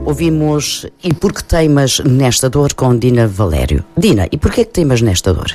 Ouvimos E Porque Teimas Nesta Dor com Dina Valério. Dina, e porquê que teimas nesta dor?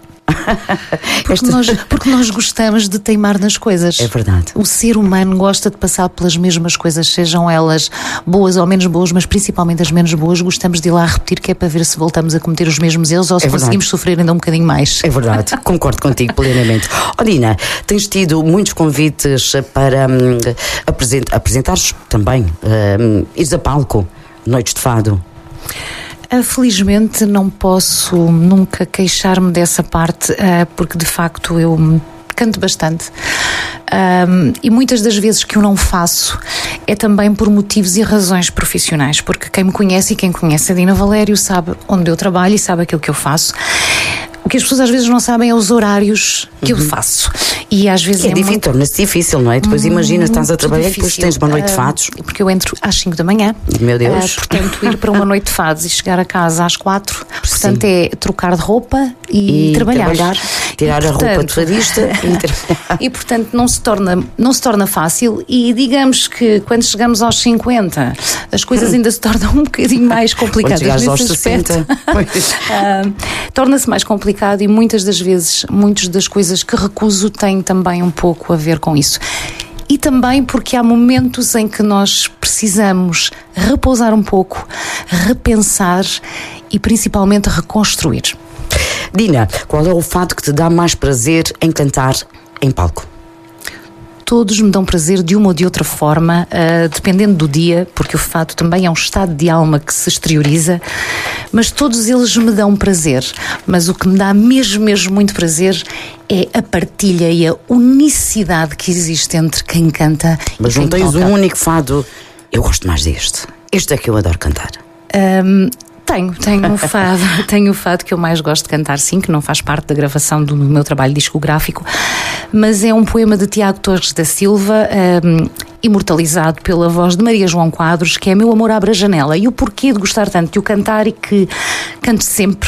Porque nós gostamos de teimar nas coisas. É verdade. O ser humano gosta de passar pelas mesmas coisas, sejam elas boas ou menos boas, mas principalmente as menos boas, gostamos de ir lá repetir, que é para ver se voltamos a cometer os mesmos erros ou se conseguimos sofrer ainda um bocadinho mais. É verdade, concordo contigo plenamente. Dina, tens tido muitos convites para apresentares também, ires a palco, noites de fado. Felizmente não posso nunca queixar-me dessa parte, porque de facto eu canto bastante, e muitas das vezes que eu não faço é também por motivos e razões profissionais, porque quem me conhece e quem conhece a Dina Valério sabe onde eu trabalho e sabe aquilo que eu faço. O que as pessoas às vezes não sabem é os horários que eu faço. E às vezes torna-se difícil, não é? Depois imagina, estás a trabalhar e depois tens uma noite de fados. Porque eu entro às 5 da manhã. Meu Deus. Portanto, ir para uma noite de fados e chegar a casa às 4, portanto é trocar de roupa e trabalhar. Tirar a roupa de fadista e trabalhar. E portanto não se torna fácil, e digamos que quando chegamos aos 50 as coisas ainda se tornam um bocadinho mais complicadas. Quando chegares aos 60 torna-se mais complicado, e muitas das vezes, muitas das coisas que recuso têm também um pouco a ver com isso. E também porque há momentos em que nós precisamos repousar um pouco, repensar e principalmente reconstruir. Dina, qual é o fado que te dá mais prazer em cantar em palco? Todos me dão prazer de uma ou de outra forma, dependendo do dia, porque o fado também é um estado de alma que se exterioriza, mas todos eles me dão prazer. Mas o que me dá mesmo muito prazer é a partilha e a unicidade que existe entre quem canta e mas quem não tens toca. um único fado? Eu gosto mais deste. Este é que eu adoro cantar. Tenho o fado que eu mais gosto de cantar, sim, que não faz parte da gravação do meu trabalho discográfico, mas é um poema de Tiago Torres da Silva, imortalizado pela voz de Maria João Quadros, que é Meu Amor Abre a Janela. E o porquê de gostar tanto de o cantar e que canto sempre,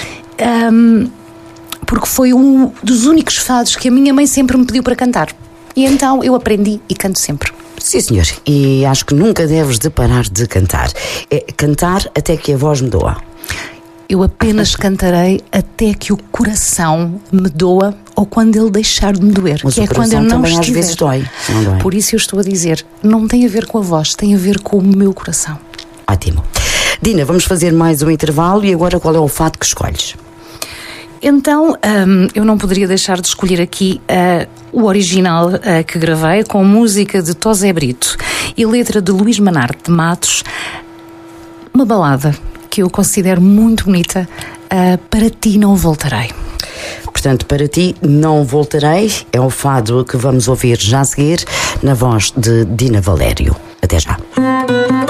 porque foi um dos únicos fados que a minha mãe sempre me pediu para cantar, e então eu aprendi e canto sempre. Sim, senhor, e acho que nunca deves de parar de cantar. É cantar até que a voz me doa. Eu apenas cantarei até que o coração me doa, ou quando ele deixar de me doer. Mas que o é quando eu não também estiver. às vezes dói. Não dói. Por isso eu estou a dizer, não tem a ver com a voz, tem a ver com o meu coração. Ótimo. Dina, vamos fazer mais um intervalo, e agora qual é o fado que escolhes? Então, eu não poderia deixar de escolher aqui o original que gravei, com música de Tosé Brito e letra de Luís Manarte de Matos, uma balada que eu considero muito bonita, Para Ti Não Voltarei. Portanto, Para Ti Não Voltarei é o fado que vamos ouvir já a seguir, na voz de Dina Valério. Até já.